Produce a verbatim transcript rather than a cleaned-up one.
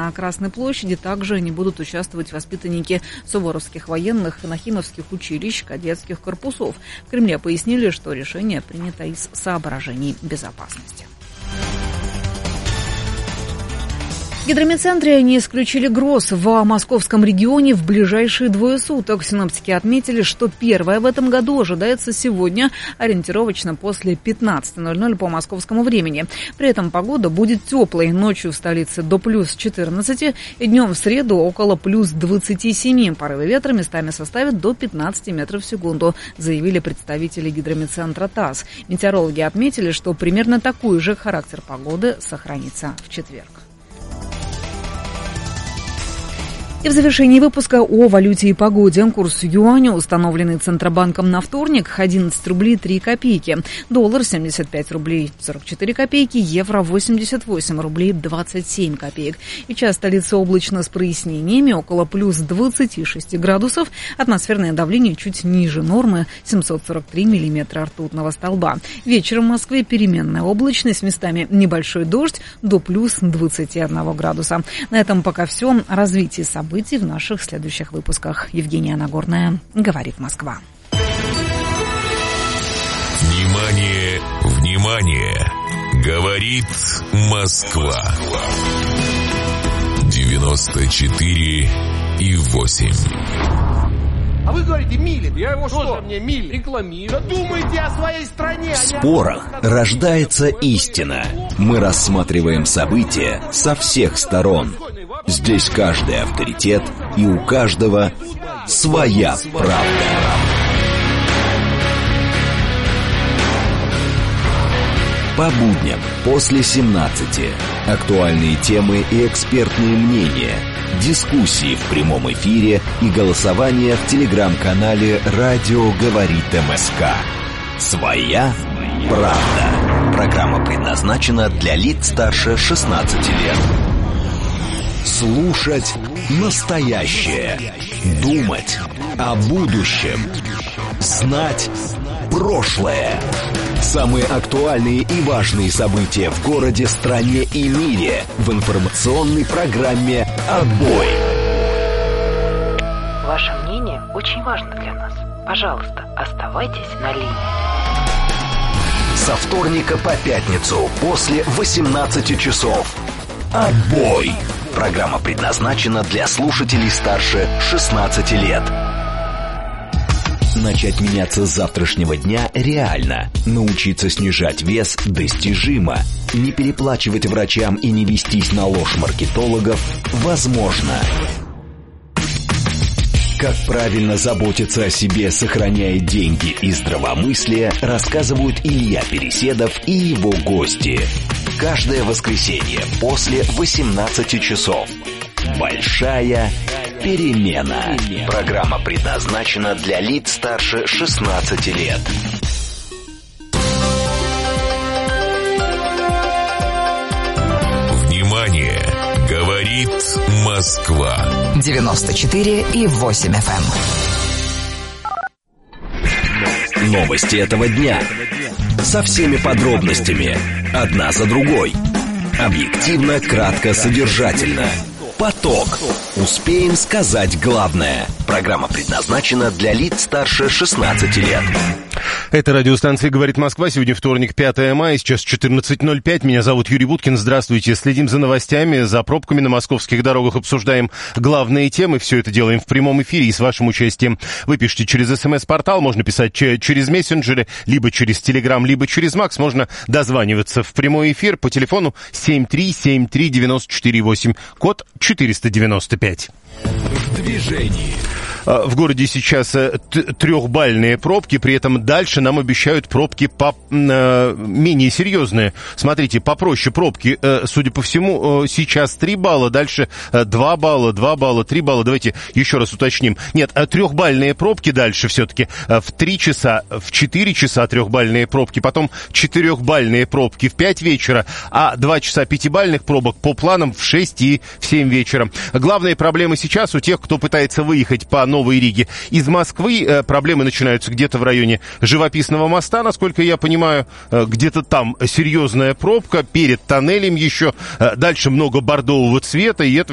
На Красной площади также не будут участвовать воспитанники суворовских военных, нахимовских училищ, кадетских корпусов. В Кремле пояснили, что решение принято из соображений безопасности. В гидрометцентре не исключили гроз в московском регионе в ближайшие двое суток. Синоптики отметили, что первое в этом году ожидается сегодня, ориентировочно после пятнадцати ноль-ноль по московскому времени. При этом погода будет теплой. Ночью в столице до плюс четырнадцати, и днем в среду около плюс двадцати семи. Порывы ветра местами составят до пятнадцати метров в секунду, заявили представители гидрометцентра ТАСС. Метеорологи отметили, что примерно такой же характер погоды сохранится в четверг. И в завершении выпуска о валюте и погоде. Курс юаня, установленный Центробанком на вторник, одиннадцать рублей три копейки. Доллар семьдесят пять рублей сорок четыре копейки. Евро восемьдесят восемь рублей двадцать семь копеек. И час столицы облачно с прояснениями, около плюс двадцати шести градусов. Атмосферное давление чуть ниже нормы, семьсот сорок три миллиметра ртутного столба. Вечером в Москве переменная облачность, местами небольшой дождь, до плюс двадцати одного градуса. На этом пока все. Развитие событий в наших следующих выпусках. Евгения Нагорная, говорит Москва. Внимание, внимание! Говорит Москва. девяносто четыре и восемь. А вы говорите, Милин. Я его что? Что мне Милин? Рекламирую. Да думайте о своей стране. В спорах рождается истина. Мы рассматриваем события со всех сторон. Здесь каждый авторитет, и у каждого своя правда. По будням после семнадцати. Актуальные темы и экспертные мнения. Дискуссии в прямом эфире и голосование в телеграм-канале «Радио говорит МСК». Своя правда. Программа предназначена для лиц старше шестнадцати лет. Слушать настоящее. Думать о будущем. Знать прошлое. Самые актуальные и важные события в городе, стране и мире в информационной программе «Отбой». Ваше мнение очень важно для нас. Пожалуйста, оставайтесь на линии. Со вторника по пятницу после восемнадцати часов. «Отбой». Программа предназначена для слушателей старше шестнадцати лет. Начать меняться с завтрашнего дня реально. Научиться снижать вес достижимо. Не переплачивать врачам и не вестись на ложь маркетологов возможно. Как правильно заботиться о себе, сохраняя деньги и здравомыслие, рассказывают Илья Переседов и его гости. Каждое воскресенье после восемнадцати часов. Большая перемена. Программа предназначена для лиц старше шестнадцати лет. Внимание! Говорит Москва. девяносто четыре и восемь эф эм. Новости этого дня. Со всеми подробностями. Одна за другой. Объективно, кратко, содержательно. Поток. Успеем сказать главное. Программа предназначена для лиц старше шестнадцати лет. Это радиостанция «Говорит Москва». Сегодня вторник, пятое мая, сейчас четырнадцать ноль пять. Меня зовут Юрий Буткин. Здравствуйте. Следим за новостями, за пробками на московских дорогах, обсуждаем главные темы. Все это делаем в прямом эфире и с вашим участием. Вы пишите через СМС-портал, можно писать через мессенджеры, либо через Телеграм, либо через Макс. Можно дозваниваться в прямой эфир по телефону семь три семь три девять четыре восемь, код четыреста девяносто пять. В движении. В городе сейчас трехбальные пробки, при этом дальше нам обещают пробки по, э, менее серьезные. Смотрите, попроще пробки, э, судя по всему, э, сейчас три балла, дальше э, два балла, два балла, три балла. Давайте еще раз уточним. Нет, э, трехбальные пробки дальше все-таки э, в три часа, в четыре часа трехбальные пробки, потом четырехбальные пробки в пять вечера, а два часа пятибальных пробок по планам в шесть и в семь вечера. Главные проблемы сейчас у тех, кто пытается выехать по Новой Риге из Москвы. Проблемы начинаются где-то в районе Живописного моста, насколько я понимаю. Где-то там серьезная пробка, перед тоннелем еще. Дальше много бордового цвета, и это